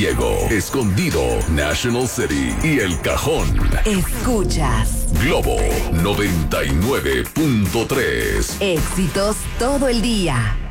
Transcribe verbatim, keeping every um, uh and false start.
Diego, Escondido, National City y El Cajón. Escuchas Globo noventa y nueve punto tres. Éxitos todo el día.